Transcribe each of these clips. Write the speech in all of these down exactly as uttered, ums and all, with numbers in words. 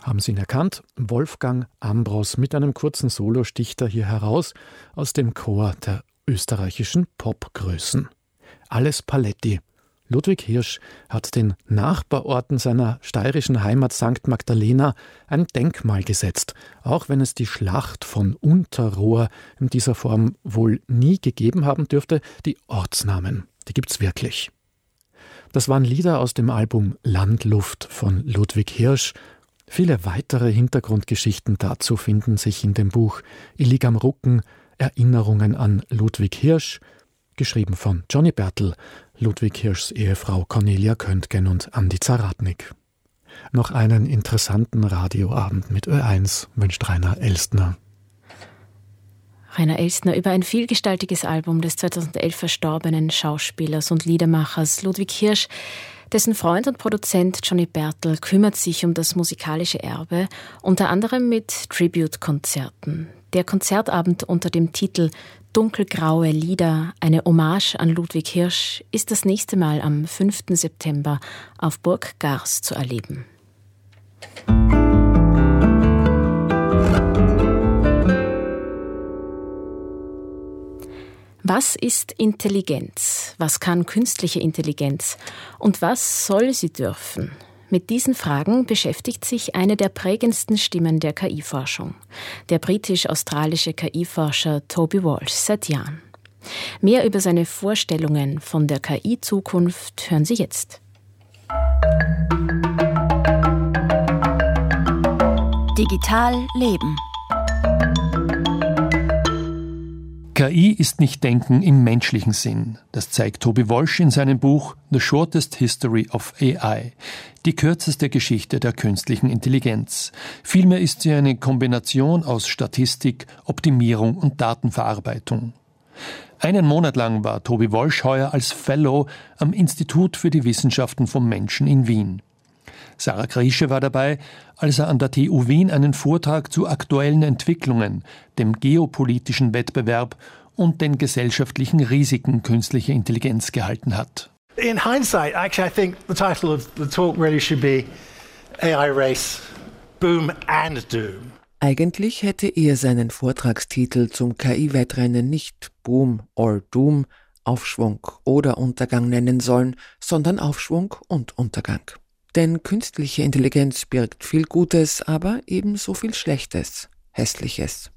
Haben Sie ihn erkannt? Wolfgang Ambros mit einem kurzen Solo sticht er hier heraus aus dem Chor der österreichischen Popgrößen. Alles Paletti. Ludwig Hirsch hat den Nachbarorten seiner steirischen Heimat Sankt Magdalena ein Denkmal gesetzt, auch wenn es die Schlacht von Unterrohr in dieser Form wohl nie gegeben haben dürfte. Die Ortsnamen, die gibt's wirklich. Das waren Lieder aus dem Album Landluft von Ludwig Hirsch. Viele weitere Hintergrundgeschichten dazu finden sich in dem Buch Ich lieg am Rucken, Erinnerungen an Ludwig Hirsch, geschrieben von Johnny Bertel, Ludwig Hirschs Ehefrau Cornelia Köntgen und Andi Zaratnik. Noch einen interessanten Radioabend mit Ö eins wünscht Rainer Elstner. Rainer Elstner über ein vielgestaltiges Album des zweitausendelf verstorbenen Schauspielers und Liedermachers Ludwig Hirsch. Dessen Freund und Produzent Johnny Bertel kümmert sich um das musikalische Erbe, unter anderem mit Tribute-Konzerten. Der Konzertabend unter dem Titel Dunkelgraue Lieder, eine Hommage an Ludwig Hirsch, ist das nächste Mal am fünften September auf Burg Gars zu erleben. Was ist Intelligenz? Was kann künstliche Intelligenz? Und was soll sie dürfen? Mit diesen Fragen beschäftigt sich eine der prägendsten Stimmen der K I-Forschung, der britisch-australische K I-Forscher Toby Walsh, seit Jahren. Mehr über seine Vorstellungen von der K I-Zukunft hören Sie jetzt. Digital Leben. K I ist nicht Denken im menschlichen Sinn. Das zeigt Toby Walsh in seinem Buch The Shortest History of A I, die kürzeste Geschichte der künstlichen Intelligenz. Vielmehr ist sie eine Kombination aus Statistik, Optimierung und Datenverarbeitung. Einen Monat lang war Toby Walsh heuer als Fellow am Institut für die Wissenschaften vom Menschen in Wien. Sarah Griesche war dabei, als er an der T U Wien einen Vortrag zu aktuellen Entwicklungen, dem geopolitischen Wettbewerb und den gesellschaftlichen Risiken künstlicher Intelligenz gehalten hat. In hindsight, actually I think the title of the talk really should be A I Race, Boom and Doom. Eigentlich hätte er seinen Vortragstitel zum K I-Wettrennen nicht Boom or Doom, Aufschwung oder Untergang nennen sollen, sondern Aufschwung und Untergang. Denn künstliche Intelligenz birgt viel Gutes, aber ebenso viel Schlechtes, Hässliches.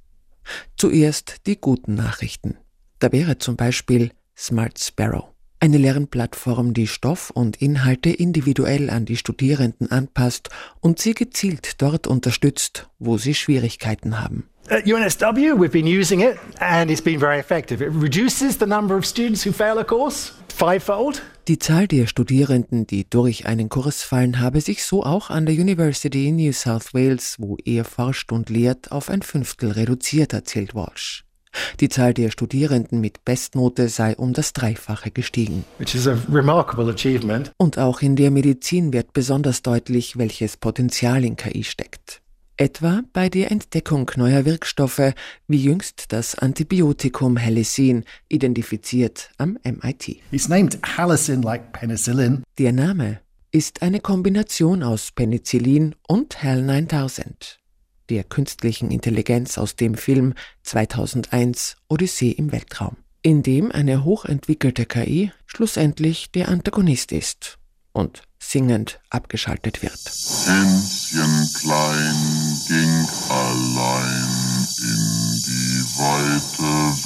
Zuerst die guten Nachrichten. Da wäre zum Beispiel Smart Sparrow, eine Lernplattform, die Stoff und Inhalte individuell an die Studierenden anpasst und sie gezielt dort unterstützt, wo sie Schwierigkeiten haben. At U N S W, we've been using it and it's been very effective. It reduces the number of students who fail a course fivefold. Die Zahl der Studierenden, die durch einen Kurs fallen, habe sich so auch an der University in New South Wales, wo er forscht und lehrt, auf ein Fünftel reduziert, erzählt Walsh. Die Zahl der Studierenden mit Bestnote sei um das Dreifache gestiegen. Which is a remarkable achievement. Und auch in der Medizin wird besonders deutlich, welches Potenzial in K I steckt. Etwa bei der Entdeckung neuer Wirkstoffe, wie jüngst das Antibiotikum Halicin, identifiziert am M I T. It's named Halicin like penicillin. Der Name ist eine Kombination aus Penicillin und HAL neuntausend, der künstlichen Intelligenz aus dem Film zweitausendeins Odyssee im Weltraum, in dem eine hochentwickelte K I schlussendlich der Antagonist ist und singend abgeschaltet wird. Hänschen klein ging allein in die weite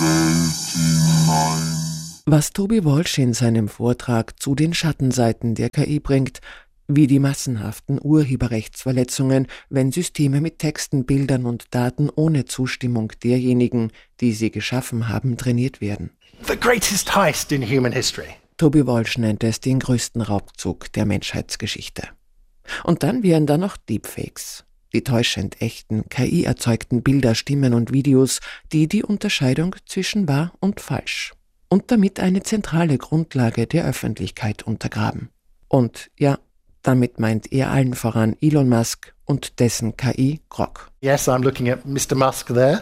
Welt hinein. Was Toby Walsh in seinem Vortrag zu den Schattenseiten der K I bringt, wie die massenhaften Urheberrechtsverletzungen, wenn Systeme mit Texten, Bildern und Daten ohne Zustimmung derjenigen, die sie geschaffen haben, trainiert werden. The greatest heist in human history. Toby Walsh nennt es den größten Raubzug der Menschheitsgeschichte. Und dann wären da noch Deepfakes, die täuschend echten, K I-erzeugten Bilder, Stimmen und Videos, die die Unterscheidung zwischen wahr und falsch und damit eine zentrale Grundlage der Öffentlichkeit untergraben. Und ja, damit meint er allen voran Elon Musk und dessen K I Grok. Yes, I'm looking at Mister Musk there.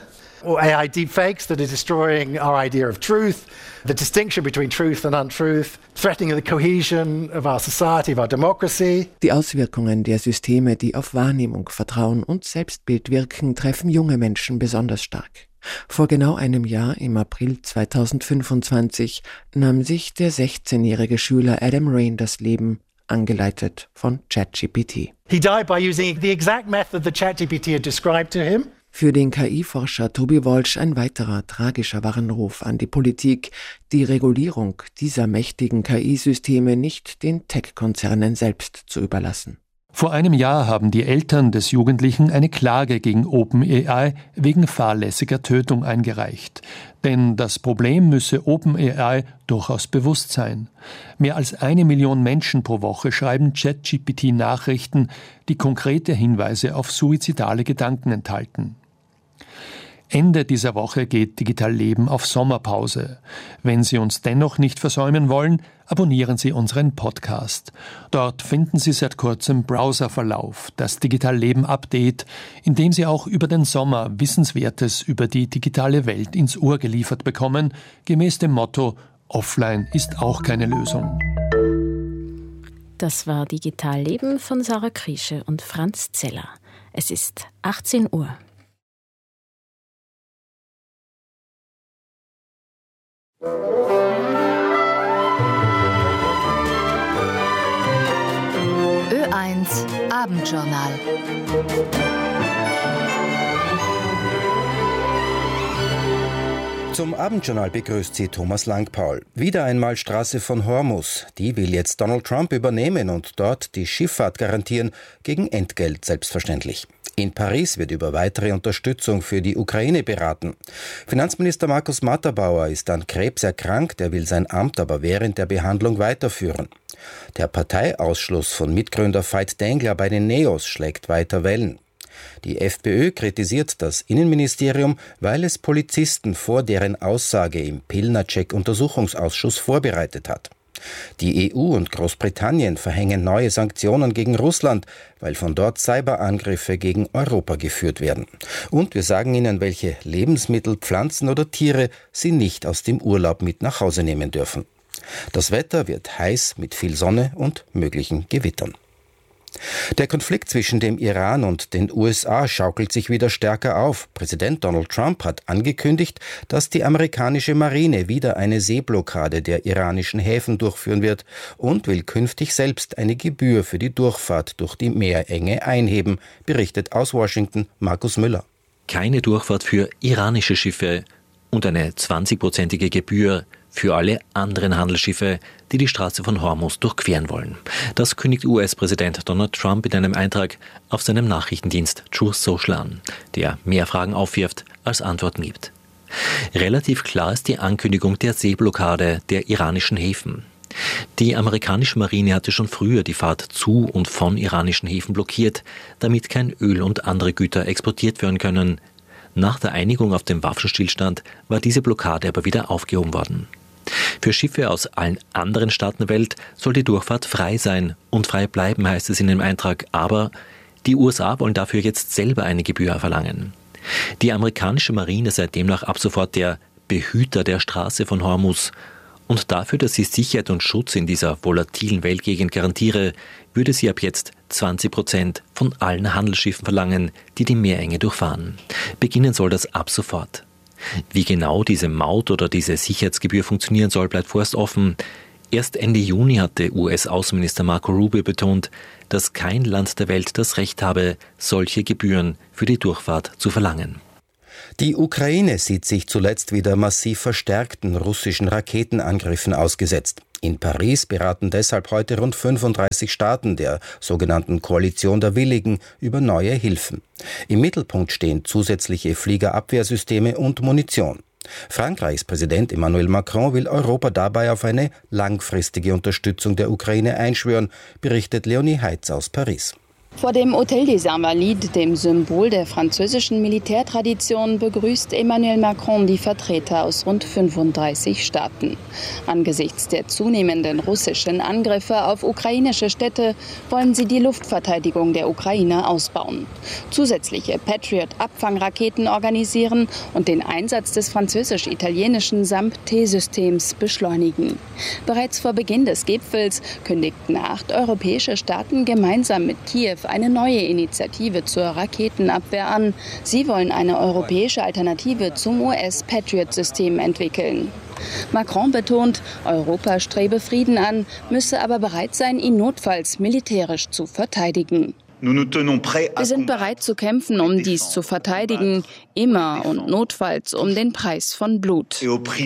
or A I deepfakes that are destroying our idea of truth, the distinction between truth and untruth, threatening the cohesion of our society, of our democracy. Die Auswirkungen der Systeme, die auf Wahrnehmung, Vertrauen und Selbstbild wirken, treffen junge Menschen besonders stark. Vor genau einem Jahr, im April zweitausendfünfundzwanzig, nahm sich der sechzehnjährige Schüler Adam Rain das Leben, angeleitet von ChatGPT. He died by using the exact method that ChatGPT had described to him. Für den K I-Forscher Toby Walsh ein weiterer tragischer Warnruf an die Politik, die Regulierung dieser mächtigen K I-Systeme nicht den Tech-Konzernen selbst zu überlassen. Vor einem Jahr haben die Eltern des Jugendlichen eine Klage gegen OpenAI wegen fahrlässiger Tötung eingereicht. Denn das Problem müsse OpenAI durchaus bewusst sein. Mehr als eine Million Menschen pro Woche schreiben ChatGPT-Nachrichten, die konkrete Hinweise auf suizidale Gedanken enthalten. Ende dieser Woche geht Digital Leben auf Sommerpause. Wenn Sie uns dennoch nicht versäumen wollen, abonnieren Sie unseren Podcast. Dort finden Sie seit kurzem Browserverlauf, das Digital Leben Update, in dem Sie auch über den Sommer Wissenswertes über die digitale Welt ins Ohr geliefert bekommen, gemäß dem Motto Offline ist auch keine Lösung. Das war Digital Leben von Sarah Kriesche und Franz Zeller. Es ist achtzehn Uhr. Ö eins Abendjournal. Zum Abendjournal begrüßt Sie Thomas Langpaul. Wieder einmal Straße von Hormuz. Die will jetzt Donald Trump übernehmen und dort die Schifffahrt garantieren, gegen Entgelt selbstverständlich. In Paris wird über weitere Unterstützung für die Ukraine beraten. Finanzminister Markus Matterbauer ist an Krebs erkrankt, er will sein Amt aber während der Behandlung weiterführen. Der Parteiausschluss von Mitgründer Veit Dengler bei den Neos schlägt weiter Wellen. Die FPÖ kritisiert das Innenministerium, weil es Polizisten vor deren Aussage im Pilnacek-Untersuchungsausschuss vorbereitet hat. Die E U und Großbritannien verhängen neue Sanktionen gegen Russland, weil von dort Cyberangriffe gegen Europa geführt werden. Und wir sagen Ihnen, welche Lebensmittel, Pflanzen oder Tiere Sie nicht aus dem Urlaub mit nach Hause nehmen dürfen. Das Wetter wird heiß mit viel Sonne und möglichen Gewittern. Der Konflikt zwischen dem Iran und den U S A schaukelt sich wieder stärker auf. Präsident Donald Trump hat angekündigt, dass die amerikanische Marine wieder eine Seeblockade der iranischen Häfen durchführen wird und will künftig selbst eine Gebühr für die Durchfahrt durch die Meerenge einheben, berichtet aus Washington Markus Müller. Keine Durchfahrt für iranische Schiffe und eine zwanzigprozentige Gebühr für alle anderen Handelsschiffe, die die Straße von Hormuz durchqueren wollen. Das kündigt U S-Präsident Donald Trump in einem Eintrag auf seinem Nachrichtendienst Truth Social an, der mehr Fragen aufwirft, als Antworten gibt. Relativ klar ist die Ankündigung der Seeblockade der iranischen Häfen. Die amerikanische Marine hatte schon früher die Fahrt zu und von iranischen Häfen blockiert, damit kein Öl und andere Güter exportiert werden können. Nach der Einigung auf dem Waffenstillstand war diese Blockade aber wieder aufgehoben worden. Für Schiffe aus allen anderen Staaten der Welt soll die Durchfahrt frei sein und frei bleiben, heißt es in dem Eintrag. Aber die U S A wollen dafür jetzt selber eine Gebühr verlangen. Die amerikanische Marine sei demnach ab sofort der Behüter der Straße von Hormuz. Und dafür, dass sie Sicherheit und Schutz in dieser volatilen Weltgegend garantiere, würde sie ab jetzt zwanzig Prozent von allen Handelsschiffen verlangen, die die Meerenge durchfahren. Beginnen soll das ab sofort. Wie genau diese Maut oder diese Sicherheitsgebühr funktionieren soll, bleibt vorerst offen. Erst Ende Juni hatte U S-Außenminister Marco Rubio betont, dass kein Land der Welt das Recht habe, solche Gebühren für die Durchfahrt zu verlangen. Die Ukraine sieht sich zuletzt wieder massiv verstärkten russischen Raketenangriffen ausgesetzt. In Paris beraten deshalb heute rund fünfunddreißig Staaten der sogenannten Koalition der Willigen über neue Hilfen. Im Mittelpunkt stehen zusätzliche Fliegerabwehrsysteme und Munition. Frankreichs Präsident Emmanuel Macron will Europa dabei auf eine langfristige Unterstützung der Ukraine einschwören, berichtet Leonie Heitz aus Paris. Vor dem Hôtel des Invalides, dem Symbol der französischen Militärtradition, begrüßt Emmanuel Macron die Vertreter aus rund fünfunddreißig Staaten. Angesichts der zunehmenden russischen Angriffe auf ukrainische Städte wollen sie die Luftverteidigung der Ukraine ausbauen, zusätzliche Patriot-Abfangraketen organisieren und den Einsatz des französisch-italienischen S A M P-T-Systems beschleunigen. Bereits vor Beginn des Gipfels kündigten acht europäische Staaten gemeinsam mit Kiew eine neue Initiative zur Raketenabwehr an. Sie wollen eine europäische Alternative zum U S-Patriot-System entwickeln. Macron betont, Europa strebe Frieden an, müsse aber bereit sein, ihn notfalls militärisch zu verteidigen. Wir sind bereit zu kämpfen, um dies zu verteidigen, immer und notfalls um den Preis von Blut.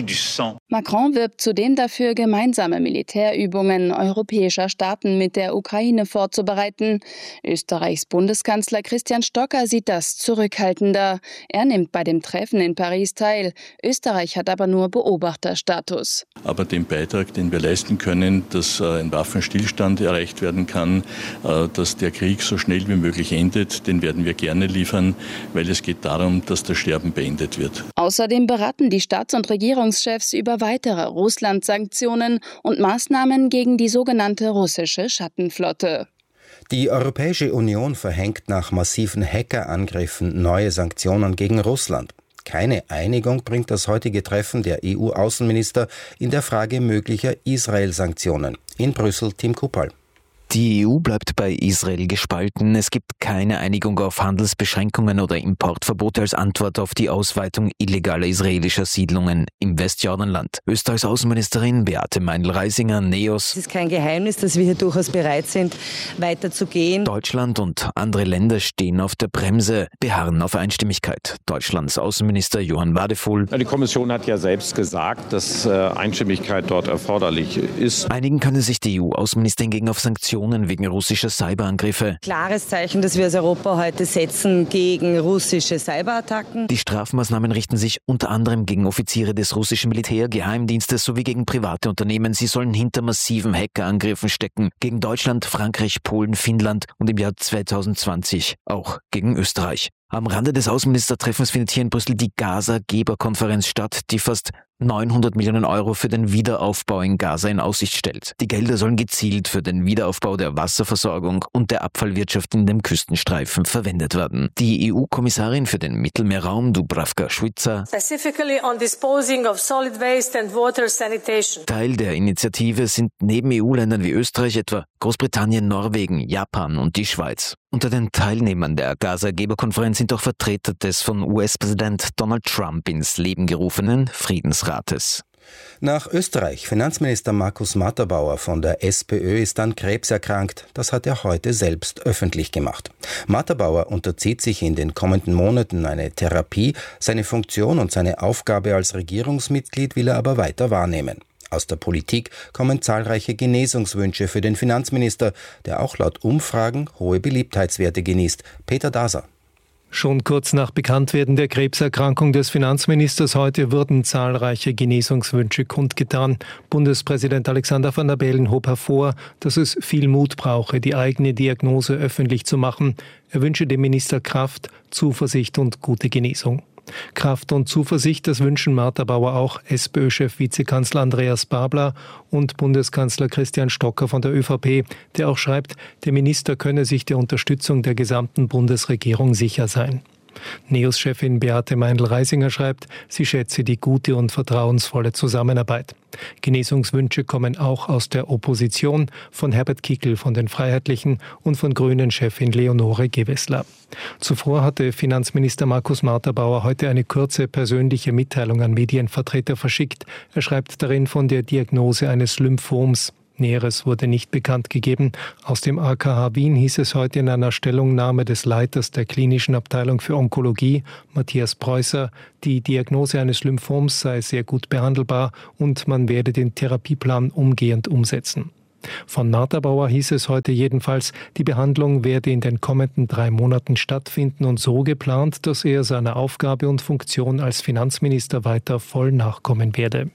Macron wirbt zudem dafür, gemeinsame Militärübungen europäischer Staaten mit der Ukraine vorzubereiten. Österreichs Bundeskanzler Christian Stocker sieht das zurückhaltender. Er nimmt bei dem Treffen in Paris teil. Österreich hat aber nur Beobachterstatus. Aber den Beitrag, den wir leisten können, dass ein Waffenstillstand erreicht werden kann, dass der Krieg so schnell wie möglich endet, den werden wir gerne liefern, weil es geht darum, dass das Sterben beendet wird. Außerdem beraten die Staats- und Regierungschefs über weitere Russland-Sanktionen und Maßnahmen gegen die sogenannte russische Schattenflotte. Die Europäische Union verhängt nach massiven Hackerangriffen neue Sanktionen gegen Russland. Keine Einigung bringt das heutige Treffen der E U-Außenminister in der Frage möglicher Israel-Sanktionen. In Brüssel Tim Kupal. Die E U bleibt bei Israel gespalten. Es gibt keine Einigung auf Handelsbeschränkungen oder Importverbote als Antwort auf die Ausweitung illegaler israelischer Siedlungen im Westjordanland. Österreichs Außenministerin Beate Meindl-Reisinger, Neos. Es ist kein Geheimnis, dass wir hier durchaus bereit sind, weiterzugehen. Deutschland und andere Länder stehen auf der Bremse, beharren auf Einstimmigkeit. Deutschlands Außenminister Johann Wadefuhl. Die Kommission hat ja selbst gesagt, dass Einstimmigkeit dort erforderlich ist. Einigen können sich die E U-Außenminister hingegen auf Sanktionen wegen russischer Cyberangriffe. Klares Zeichen, dass wir als Europa heute setzen gegen russische Cyberattacken. Die Strafmaßnahmen richten sich unter anderem gegen Offiziere des russischen Militär, Geheimdienstes sowie gegen private Unternehmen. Sie sollen hinter massiven Hackerangriffen stecken. Gegen Deutschland, Frankreich, Polen, Finnland und im Jahr zweitausendzwanzig auch gegen Österreich. Am Rande des Außenministertreffens findet hier in Brüssel die Gaza-Geberkonferenz statt, die fast neunhundert Millionen Euro für den Wiederaufbau in Gaza in Aussicht stellt. Die Gelder sollen gezielt für den Wiederaufbau der Wasserversorgung und der Abfallwirtschaft in dem Küstenstreifen verwendet werden. Die E U-Kommissarin für den Mittelmeerraum, Dubravka Šuica, Specifically on disposing of solid waste and water sanitation. Teil der Initiative sind neben E U-Ländern wie Österreich etwa Großbritannien, Norwegen, Japan und die Schweiz. Unter den Teilnehmern der Gaza-Geberkonferenz sind auch Vertreter des von U S-Präsident Donald Trump ins Leben gerufenen Friedensrates. Nach Österreich. Finanzminister Markus Matterbauer von der SPÖ ist an Krebs erkrankt. Das hat er heute selbst öffentlich gemacht. Matterbauer unterzieht sich in den kommenden Monaten eine Therapie. Seine Funktion und seine Aufgabe als Regierungsmitglied will er aber weiter wahrnehmen. Aus der Politik kommen zahlreiche Genesungswünsche für den Finanzminister, der auch laut Umfragen hohe Beliebtheitswerte genießt. Peter Daser. Schon kurz nach Bekanntwerden der Krebserkrankung des Finanzministers heute wurden zahlreiche Genesungswünsche kundgetan. Bundespräsident Alexander Van der Bellen hob hervor, dass es viel Mut brauche, die eigene Diagnose öffentlich zu machen. Er wünsche dem Minister Kraft, Zuversicht und gute Genesung. Kraft und Zuversicht, das wünschen Matterbauer auch SPÖ-Chef Vizekanzler Andreas Babler und Bundeskanzler Christian Stocker von der ÖVP, der auch schreibt, der Minister könne sich der Unterstützung der gesamten Bundesregierung sicher sein. Neos-Chefin Beate Meindl-Reisinger schreibt, sie schätze die gute und vertrauensvolle Zusammenarbeit. Genesungswünsche kommen auch aus der Opposition, von Herbert Kickl von den Freiheitlichen und von Grünen-Chefin Leonore Gewessler. Zuvor hatte Finanzminister Markus Matterbauer heute eine kurze persönliche Mitteilung an Medienvertreter verschickt. Er schreibt darin von der Diagnose eines Lymphoms. Näheres wurde nicht bekannt gegeben. Aus dem A K H Wien hieß es heute in einer Stellungnahme des Leiters der klinischen Abteilung für Onkologie, Matthias Preußer, die Diagnose eines Lymphoms sei sehr gut behandelbar und man werde den Therapieplan umgehend umsetzen. Von Matterbauer hieß es heute jedenfalls, die Behandlung werde in den kommenden drei Monaten stattfinden und so geplant, dass er seiner Aufgabe und Funktion als Finanzminister weiter voll nachkommen werde.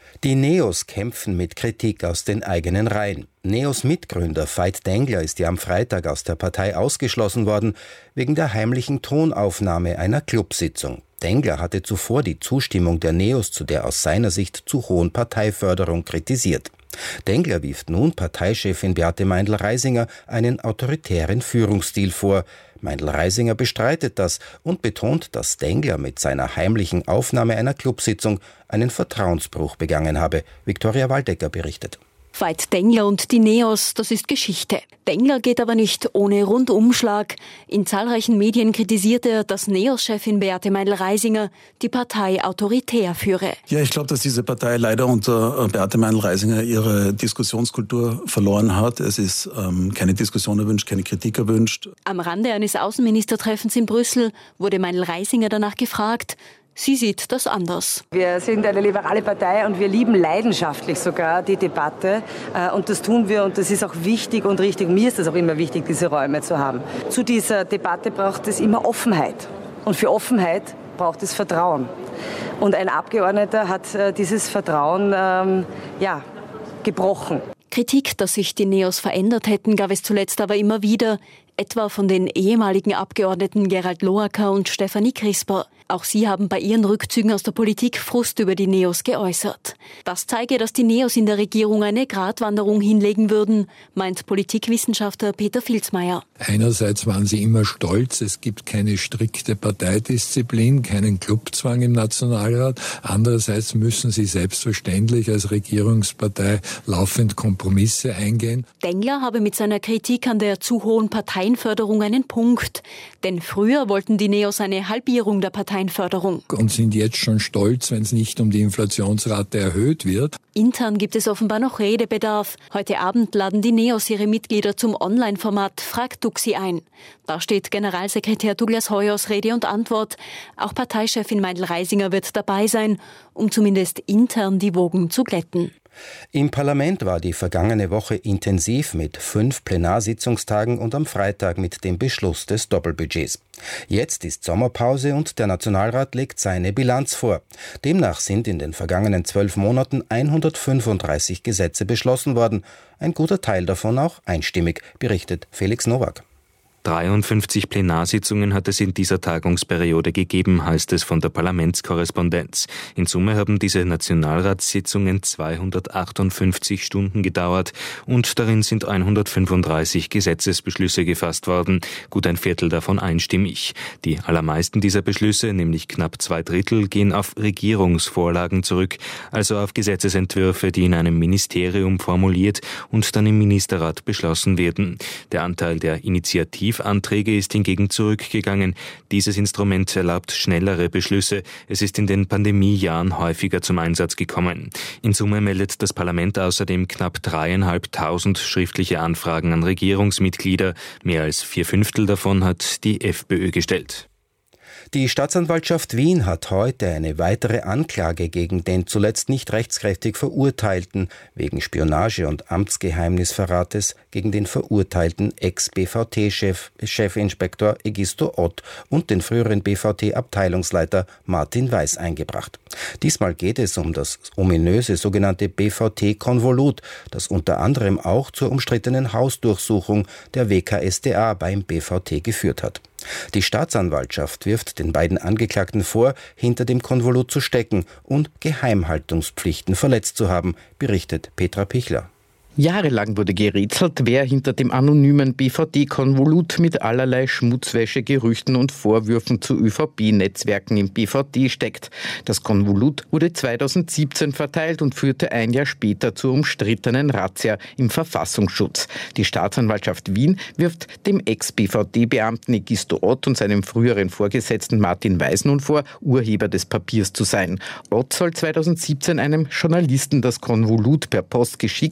Die Neos kämpfen mit Kritik aus den eigenen Reihen. Neos Mitgründer Veit Dengler ist ja am Freitag aus der Partei ausgeschlossen worden, wegen der heimlichen Tonaufnahme einer Clubsitzung. Dengler hatte zuvor die Zustimmung der Neos zu der aus seiner Sicht zu hohen Parteiförderung kritisiert. Dengler wirft nun Parteichefin Beate Meindl-Reisinger einen autoritären Führungsstil vor. Meindl-Reisinger bestreitet das und betont, dass Dengler mit seiner heimlichen Aufnahme einer Clubsitzung einen Vertrauensbruch begangen habe. Viktoria Waldecker berichtet. Veit Dengler und die Neos, das ist Geschichte. Dengler geht aber nicht ohne Rundumschlag. In zahlreichen Medien kritisierte er, dass Neos-Chefin Beate Meindl-Reisinger die Partei autoritär führe. Ja, ich glaube, dass diese Partei leider unter Beate Meindl-Reisinger ihre Diskussionskultur verloren hat. Es ist ähm, keine Diskussion erwünscht, keine Kritik erwünscht. Am Rande eines Außenministertreffens in Brüssel wurde Meindl-Reisinger danach gefragt. Sie sieht das anders. Wir sind eine liberale Partei und wir lieben leidenschaftlich sogar die Debatte. Und das tun wir und das ist auch wichtig und richtig. Mir ist es auch immer wichtig, diese Räume zu haben. Zu dieser Debatte braucht es immer Offenheit. Und für Offenheit braucht es Vertrauen. Und ein Abgeordneter hat dieses Vertrauen ähm, ja, gebrochen. Kritik, dass sich die Neos verändert hätten, gab es zuletzt aber immer wieder, etwa von den ehemaligen Abgeordneten Gerald Loacker und Stefanie Crisper. Auch sie haben bei ihren Rückzügen aus der Politik Frust über die Neos geäußert. Das zeige, dass die Neos in der Regierung eine Gratwanderung hinlegen würden, meint Politikwissenschaftler Peter Filzmeier. Einerseits waren sie immer stolz, es gibt keine strikte Parteidisziplin, keinen Clubzwang im Nationalrat. Andererseits müssen sie selbstverständlich als Regierungspartei laufend Kompromisse eingehen. Dengler habe mit seiner Kritik an der zu hohen Parteienförderung einen Punkt. Denn früher wollten die Neos eine Halbierung der Parteienförderung. Und sind jetzt schon stolz, wenn es nicht um die Inflationsrate erhöht wird. Intern gibt es offenbar noch Redebedarf. Heute Abend laden die Neos ihre Mitglieder zum Online-Format Frag Duxi ein. Da steht Generalsekretär Douglas Heuers Rede und Antwort. Auch Parteichefin Meindl-Reisinger wird dabei sein, um zumindest intern die Wogen zu glätten. Im Parlament war die vergangene Woche intensiv mit fünf Plenarsitzungstagen und am Freitag mit dem Beschluss des Doppelbudgets. Jetzt ist Sommerpause und der Nationalrat legt seine Bilanz vor. Demnach sind in den vergangenen zwölf Monaten hundertfünfunddreißig Gesetze beschlossen worden. Ein guter Teil davon auch einstimmig, berichtet Felix Nowak. dreiundfünfzig Plenarsitzungen hat es in dieser Tagungsperiode gegeben, heißt es von der Parlamentskorrespondenz. In Summe haben diese Nationalratssitzungen zweihundertachtundfünfzig Stunden gedauert und darin sind hundertfünfunddreißig Gesetzesbeschlüsse gefasst worden, gut ein Viertel davon einstimmig. Die allermeisten dieser Beschlüsse, nämlich knapp zwei Drittel, gehen auf Regierungsvorlagen zurück, also auf Gesetzesentwürfe, die in einem Ministerium formuliert und dann im Ministerrat beschlossen werden. Der Anteil der Initiative Anträge ist hingegen zurückgegangen. Dieses Instrument erlaubt schnellere Beschlüsse. Es ist in den Pandemiejahren häufiger zum Einsatz gekommen. In Summe meldet das Parlament außerdem knapp dreieinhalbtausend schriftliche Anfragen an Regierungsmitglieder. Mehr als vier Fünftel davon hat die FPÖ gestellt. Die Staatsanwaltschaft Wien hat heute eine weitere Anklage gegen den zuletzt nicht rechtskräftig Verurteilten wegen Spionage und Amtsgeheimnisverrates gegen den verurteilten Ex-B V T-Chef, Chefinspektor Egisto Ott und den früheren B V T-Abteilungsleiter Martin Weiß eingebracht. Diesmal geht es um das ominöse sogenannte B V T-Konvolut, das unter anderem auch zur umstrittenen Hausdurchsuchung der W K S d A beim B V T geführt hat. Die Staatsanwaltschaft wirft den beiden Angeklagten vor, hinter dem Konvolut zu stecken und Geheimhaltungspflichten verletzt zu haben, berichtet Petra Pichler. Jahrelang wurde gerätselt, wer hinter dem anonymen B V T-Konvolut mit allerlei Schmutzwäsche, Gerüchten und Vorwürfen zu Ö V P-Netzwerken im B V T steckt. Das Konvolut wurde zweitausendsiebzehn verteilt und führte ein Jahr später zur umstrittenen Razzia im Verfassungsschutz. Die Staatsanwaltschaft Wien wirft dem Ex-B V T-Beamten Egisto Ott und seinem früheren Vorgesetzten Martin Weiß nun vor, Urheber des Papiers zu sein. Ott soll zweitausendsiebzehn einem Journalisten das Konvolut per Post geschickt und dadurch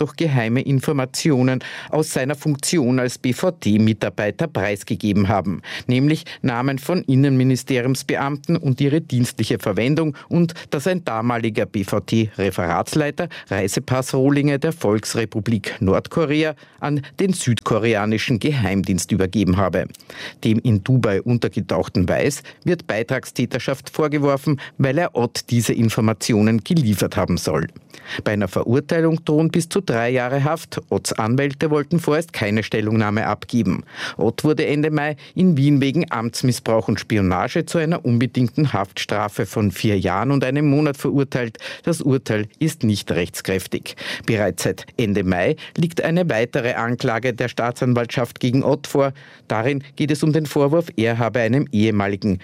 durch geheime Informationen aus seiner Funktion als B V T-Mitarbeiter preisgegeben haben, nämlich Namen von Innenministeriumsbeamten und ihre dienstliche Verwendung und dass ein damaliger B V T-Referatsleiter Reisepassrohlinge der Volksrepublik Nordkorea an den südkoreanischen Geheimdienst übergeben habe. Dem in Dubai untergetauchten Weiß wird Beitragstäterschaft vorgeworfen, weil er Ott diese Informationen geliefert haben soll. Bei einer Verurteilung drohen bis zu drei Jahre Haft. Otts Anwälte wollten vorerst keine Stellungnahme abgeben. Ott wurde Ende Mai in Wien wegen Amtsmissbrauch und Spionage zu einer unbedingten Haftstrafe von vier Jahren und einem Monat verurteilt. Das Urteil ist nicht rechtskräftig. Bereits seit Ende Mai liegt eine weitere Anklage der Staatsanwaltschaft gegen Ott vor. Darin geht es um den Vorwurf, er habe einem ehemaligen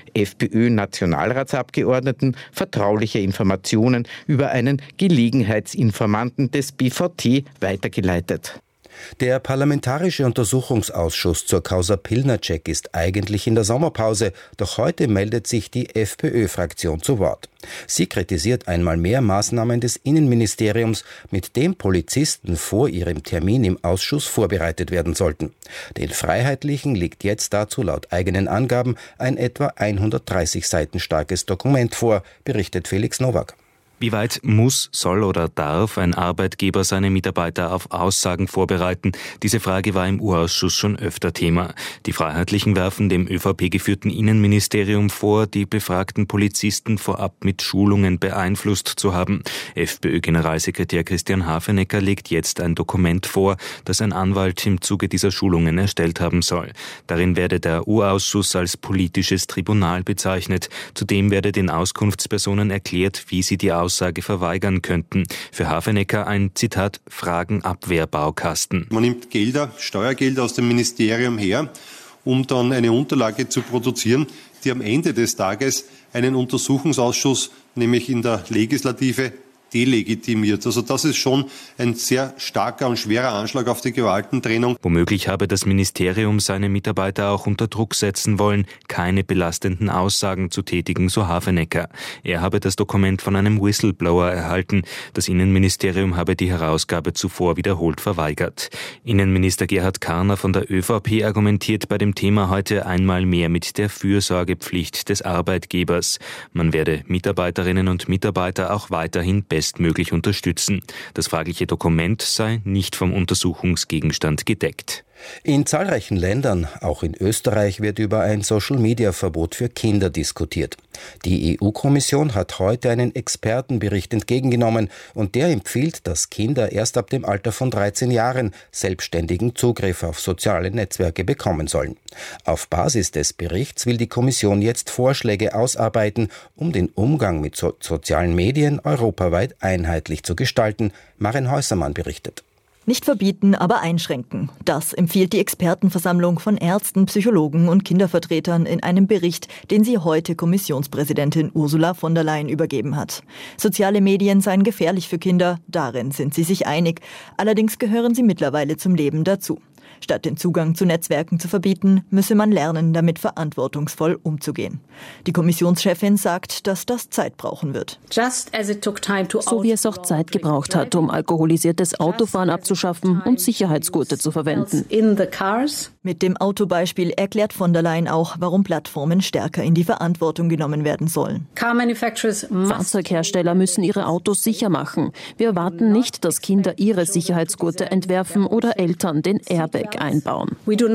FPÖ-Nationalratsabgeordneten vertrauliche Informationen über einen Gelegenheitsinformanten des B V T weitergeleitet. Der Parlamentarische Untersuchungsausschuss zur Causa Pilnacek ist eigentlich in der Sommerpause, doch heute meldet sich die FPÖ-Fraktion zu Wort. Sie kritisiert einmal mehr Maßnahmen des Innenministeriums, mit dem Polizisten vor ihrem Termin im Ausschuss vorbereitet werden sollten. Den Freiheitlichen liegt jetzt dazu laut eigenen Angaben ein etwa hundertdreißig Seiten starkes Dokument vor, berichtet Felix Nowak. Wie weit muss, soll oder darf ein Arbeitgeber seine Mitarbeiter auf Aussagen vorbereiten? Diese Frage war im U-Ausschuss schon öfter Thema. Die Freiheitlichen werfen dem ÖVP-geführten Innenministerium vor, die befragten Polizisten vorab mit Schulungen beeinflusst zu haben. FPÖ-Generalsekretär Christian Hafenecker legt jetzt ein Dokument vor, das ein Anwalt im Zuge dieser Schulungen erstellt haben soll. Darin werde der U-Ausschuss als politisches Tribunal bezeichnet. Zudem werde den Auskunftspersonen erklärt, wie sie die Aussage verweigern könnten. Für Hafenecker ein, Zitat, Fragenabwehrbaukasten. Man nimmt Gelder, Steuergelder aus dem Ministerium her, um dann eine Unterlage zu produzieren, die am Ende des Tages einen Untersuchungsausschuss, nämlich in der Legislative, delegitimiert. Also das ist schon ein sehr starker und schwerer Anschlag auf die Gewaltentrennung. Womöglich habe das Ministerium seine Mitarbeiter auch unter Druck setzen wollen, keine belastenden Aussagen zu tätigen, so Hafenecker. Er habe das Dokument von einem Whistleblower erhalten. Das Innenministerium habe die Herausgabe zuvor wiederholt verweigert. Innenminister Gerhard Karner von der ÖVP argumentiert bei dem Thema heute einmal mehr mit der Fürsorgepflicht des Arbeitgebers. Man werde Mitarbeiterinnen und Mitarbeiter auch weiterhin besser bestmöglich unterstützen. Das fragliche Dokument sei nicht vom Untersuchungsgegenstand gedeckt. In zahlreichen Ländern, auch in Österreich, wird über ein Social-Media-Verbot für Kinder diskutiert. Die E U-Kommission hat heute einen Expertenbericht entgegengenommen und der empfiehlt, dass Kinder erst ab dem Alter von dreizehn Jahren selbstständigen Zugriff auf soziale Netzwerke bekommen sollen. Auf Basis des Berichts will die Kommission jetzt Vorschläge ausarbeiten, um den Umgang mit so- sozialen Medien europaweit einheitlich zu gestalten. Maren Häusermann berichtet. Nicht verbieten, aber einschränken. Das empfiehlt die Expertenversammlung von Ärzten, Psychologen und Kindervertretern in einem Bericht, den sie heute Kommissionspräsidentin Ursula von der Leyen übergeben hat. Soziale Medien seien gefährlich für Kinder, darin sind sie sich einig. Allerdings gehören sie mittlerweile zum Leben dazu. Statt den Zugang zu Netzwerken zu verbieten, müsse man lernen, damit verantwortungsvoll umzugehen. Die Kommissionschefin sagt, dass das Zeit brauchen wird. So wie es auch Zeit gebraucht hat, um alkoholisiertes Autofahren abzuschaffen und Sicherheitsgurte zu verwenden. Mit dem Autobeispiel erklärt von der Leyen auch, warum Plattformen stärker in die Verantwortung genommen werden sollen. Fahrzeughersteller müssen ihre Autos sicher machen. Wir erwarten nicht, dass Kinder ihre Sicherheitsgurte entwerfen oder Eltern den Airbag einbauen.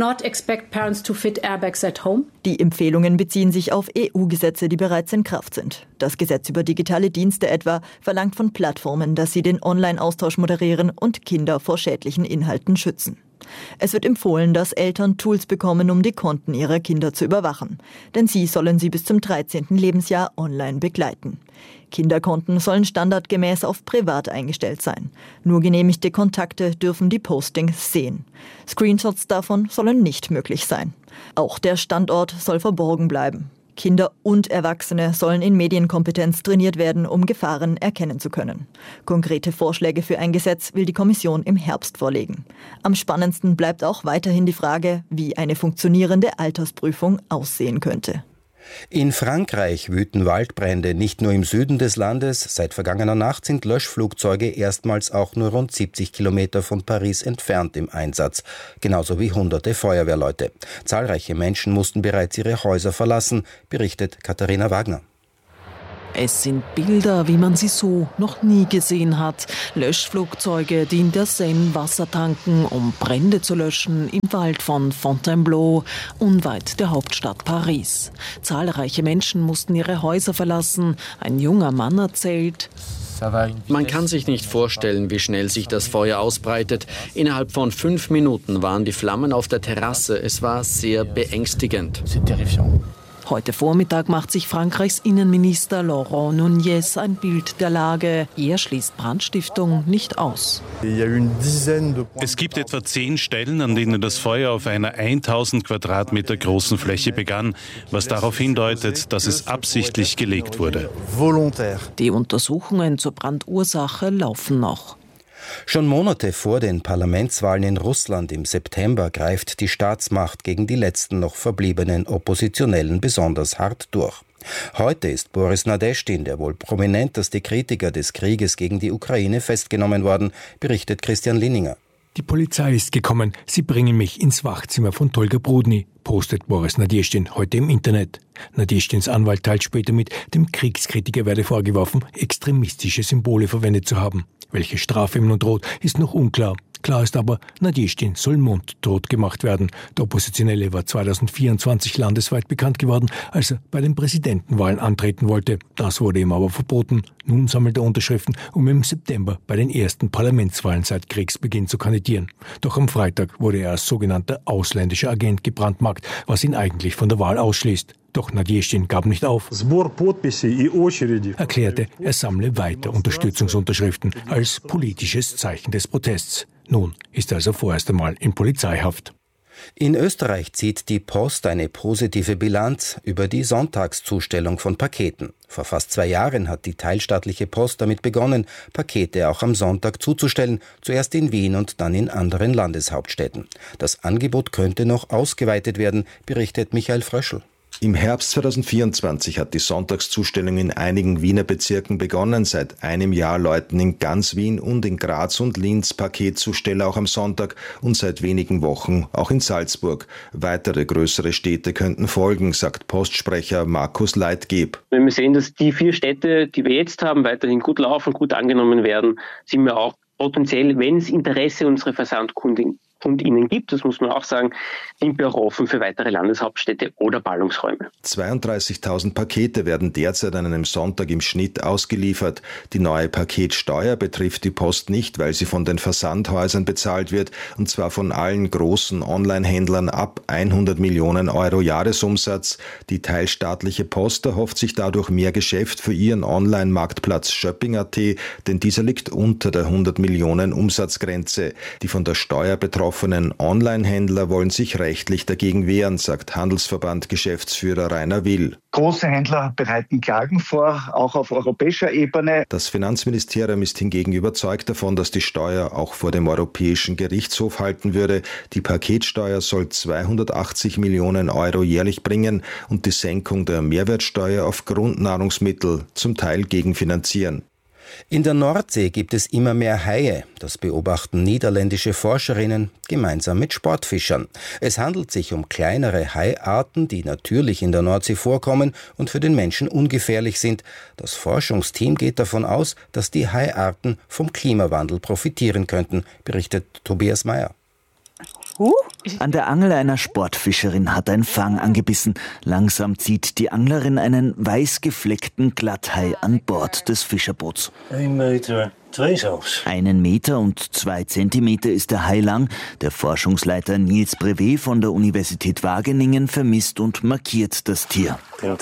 Die Empfehlungen beziehen sich auf E U-Gesetze, die bereits in Kraft sind. Das Gesetz über digitale Dienste etwa verlangt von Plattformen, dass sie den Online-Austausch moderieren und Kinder vor schädlichen Inhalten schützen. Es wird empfohlen, dass Eltern Tools bekommen, um die Konten ihrer Kinder zu überwachen. Denn sie sollen sie bis zum dreizehnten Lebensjahr online begleiten. Kinderkonten sollen standardgemäß auf privat eingestellt sein. Nur genehmigte Kontakte dürfen die Postings sehen. Screenshots davon sollen nicht möglich sein. Auch der Standort soll verborgen bleiben. Kinder und Erwachsene sollen in Medienkompetenz trainiert werden, um Gefahren erkennen zu können. Konkrete Vorschläge für ein Gesetz will die Kommission im Herbst vorlegen. Am spannendsten bleibt auch weiterhin die Frage, wie eine funktionierende Altersprüfung aussehen könnte. In Frankreich wüten Waldbrände nicht nur im Süden des Landes. Seit vergangener Nacht sind Löschflugzeuge erstmals auch nur rund siebzig Kilometer von Paris entfernt im Einsatz. Genauso wie hunderte Feuerwehrleute. Zahlreiche Menschen mussten bereits ihre Häuser verlassen, berichtet Katharina Wagner. Es sind Bilder, wie man sie so noch nie gesehen hat. Löschflugzeuge, die in der Seine Wasser tanken, um Brände zu löschen im Wald von Fontainebleau, unweit der Hauptstadt Paris. Zahlreiche Menschen mussten ihre Häuser verlassen. Ein junger Mann erzählt: Man kann sich nicht vorstellen, wie schnell sich das Feuer ausbreitet. Innerhalb von fünf Minuten waren die Flammen auf der Terrasse. Es war sehr beängstigend. Heute Vormittag macht sich Frankreichs Innenminister Laurent Nunez ein Bild der Lage. Er schließt Brandstiftung nicht aus. Es gibt etwa zehn Stellen, an denen das Feuer auf einer tausend Quadratmeter großen Fläche begann, was darauf hindeutet, dass es absichtlich gelegt wurde. Die Untersuchungen zur Brandursache laufen noch. Schon Monate vor den Parlamentswahlen in Russland im September greift die Staatsmacht gegen die letzten noch verbliebenen Oppositionellen besonders hart durch. Heute ist Boris Nadeschdin, der wohl prominenteste Kritiker des Krieges gegen die Ukraine, festgenommen worden, berichtet Christian Linninger. Die Polizei ist gekommen, sie bringen mich ins Wachzimmer von Tolga Brudny, postet Boris Nadeschdin heute im Internet. Nadeschdins Anwalt teilt später mit, dem Kriegskritiker werde vorgeworfen, extremistische Symbole verwendet zu haben. Welche Strafe ihm nun droht, ist noch unklar. Klar ist aber, Nadeschdin soll mundtot gemacht werden. Der Oppositionelle war zweitausendvierundzwanzig landesweit bekannt geworden, als er bei den Präsidentenwahlen antreten wollte. Das wurde ihm aber verboten. Nun sammelt er Unterschriften, um im September bei den ersten Parlamentswahlen seit Kriegsbeginn zu kandidieren. Doch am Freitag wurde er als sogenannter ausländischer Agent gebrandmarkt, was ihn eigentlich von der Wahl ausschließt. Doch Nadeschdin gab nicht auf. Erklärte, er sammle weiter Unterstützungsunterschriften als politisches Zeichen des Protests. Nun ist er also vorerst einmal in Polizeihaft. In Österreich zieht die Post eine positive Bilanz über die Sonntagszustellung von Paketen. Vor fast zwei Jahren hat die teilstaatliche Post damit begonnen, Pakete auch am Sonntag zuzustellen, zuerst in Wien und dann in anderen Landeshauptstädten. Das Angebot könnte noch ausgeweitet werden, berichtet Michael Fröschl. Im Herbst zweitausendvierundzwanzig hat die Sonntagszustellung in einigen Wiener Bezirken begonnen. Seit einem Jahr läuten in ganz Wien und in Graz und Linz Paketzusteller auch am Sonntag und seit wenigen Wochen auch in Salzburg. Weitere größere Städte könnten folgen, sagt Postsprecher Markus Leitgeb. Wenn wir sehen, dass die vier Städte, die wir jetzt haben, weiterhin gut laufen, gut angenommen werden, sind wir auch potenziell, wenn es Interesse unserer Versandkunden und ihnen gibt, das muss man auch sagen, sind wir auch offen für weitere Landeshauptstädte oder Ballungsräume. zweiunddreißigtausend Pakete werden derzeit an einem Sonntag im Schnitt ausgeliefert. Die neue Paketsteuer betrifft die Post nicht, weil sie von den Versandhäusern bezahlt wird, und zwar von allen großen Online-Händlern ab hundert Millionen Euro Jahresumsatz. Die teilstaatliche Post erhofft sich dadurch mehr Geschäft für ihren Online-Marktplatz Shopping Punkt at, denn dieser liegt unter der hundert Millionen Umsatzgrenze. Die von der Steuer betroffenen Online-Händler wollen sich rechtlich dagegen wehren, sagt Handelsverband-Geschäftsführer Rainer Will. Große Händler bereiten Klagen vor, auch auf europäischer Ebene. Das Finanzministerium ist hingegen überzeugt davon, dass die Steuer auch vor dem Europäischen Gerichtshof halten würde. Die Paketsteuer soll zweihundertachtzig Millionen Euro jährlich bringen und die Senkung der Mehrwertsteuer auf Grundnahrungsmittel zum Teil gegenfinanzieren. In der Nordsee gibt es immer mehr Haie. Das beobachten niederländische Forscherinnen gemeinsam mit Sportfischern. Es handelt sich um kleinere Haiarten, die natürlich in der Nordsee vorkommen und für den Menschen ungefährlich sind. Das Forschungsteam geht davon aus, dass die Haiarten vom Klimawandel profitieren könnten, berichtet Tobias Meyer. An der Angel einer Sportfischerin hat ein Fang angebissen. Langsam zieht die Anglerin einen weiß gefleckten Glatthai an Bord des Fischerboots. Ein Meter, zwei selbst. Einen Meter und zwei Zentimeter ist der Hai lang. Der Forschungsleiter Niels Brevet von der Universität Wageningen vermisst und markiert das Tier.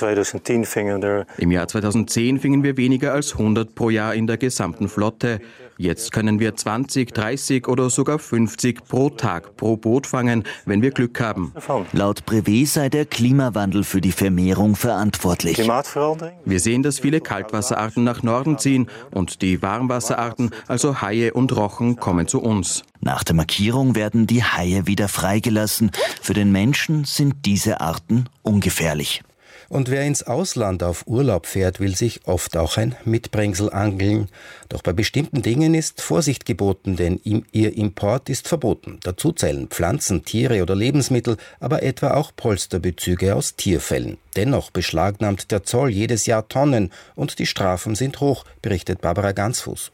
Im Jahr zweitausendzehn fingen wir weniger als hundert pro Jahr in der gesamten Flotte. Jetzt können wir zwanzig, dreißig oder sogar fünfzig pro Tag pro Boot fangen, wenn wir Glück haben. Laut Brevet sei der Klimawandel für die Vermehrung verantwortlich. Wir sehen, dass viele Kaltwasserarten nach Norden ziehen und die Warmwasserarten, also Haie und Rochen, kommen zu uns. Nach der Markierung werden die Haie wieder freigelassen. Für den Menschen sind diese Arten ungefährlich. Und wer ins Ausland auf Urlaub fährt, will sich oft auch ein Mitbringsel angeln. Doch bei bestimmten Dingen ist Vorsicht geboten, denn ihr Import ist verboten. Dazu zählen Pflanzen, Tiere oder Lebensmittel, aber etwa auch Polsterbezüge aus Tierfellen. Dennoch beschlagnahmt der Zoll jedes Jahr Tonnen und die Strafen sind hoch, berichtet Barbara Gansfuß.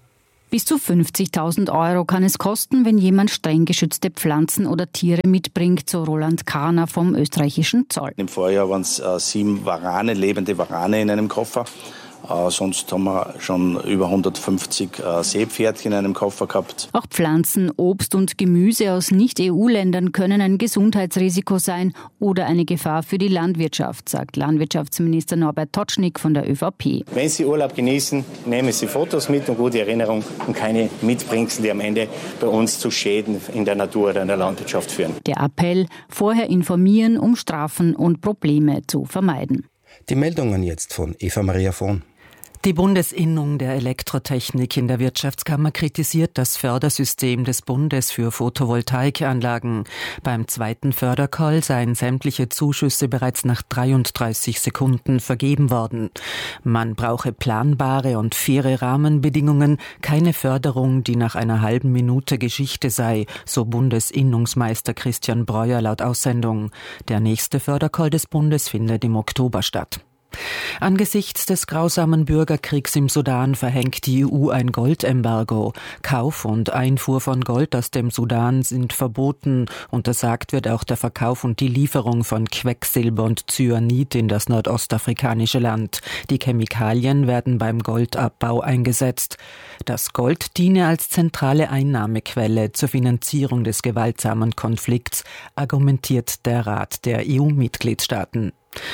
Bis zu fünfzigtausend Euro kann es kosten, wenn jemand streng geschützte Pflanzen oder Tiere mitbringt, so Roland Kahner vom österreichischen Zoll. Im Vorjahr waren es äh, sieben Warane, lebende Warane in einem Koffer. Äh, sonst haben wir schon über hundertfünfzig äh, Seepferdchen in einem Koffer gehabt. Auch Pflanzen, Obst und Gemüse aus Nicht-E U-Ländern können ein Gesundheitsrisiko sein oder eine Gefahr für die Landwirtschaft, sagt Landwirtschaftsminister Norbert Totschnig von der ÖVP. Wenn Sie Urlaub genießen, nehmen Sie Fotos mit und gute Erinnerung und keine Mitbringsel, die am Ende bei uns zu Schäden in der Natur oder in der Landwirtschaft führen. Der Appell: vorher informieren, um Strafen und Probleme zu vermeiden. Die Meldungen jetzt von Eva Maria Vohn. Die Bundesinnung der Elektrotechnik in der Wirtschaftskammer kritisiert das Fördersystem des Bundes für Photovoltaikanlagen. Beim zweiten Fördercall seien sämtliche Zuschüsse bereits nach dreiunddreißig Sekunden vergeben worden. Man brauche planbare und faire Rahmenbedingungen, keine Förderung, die nach einer halben Minute Geschichte sei, so Bundesinnungsmeister Christian Breuer laut Aussendung. Der nächste Fördercall des Bundes findet im Oktober statt. Angesichts des grausamen Bürgerkriegs im Sudan verhängt die E U ein Goldembargo. Kauf und Einfuhr von Gold aus dem Sudan sind verboten. Untersagt wird auch der Verkauf und die Lieferung von Quecksilber und Cyanid in das nordostafrikanische Land. Die Chemikalien werden beim Goldabbau eingesetzt. Das Gold diene als zentrale Einnahmequelle zur Finanzierung des gewaltsamen Konflikts, argumentiert der Rat der E U-Mitgliedstaaten.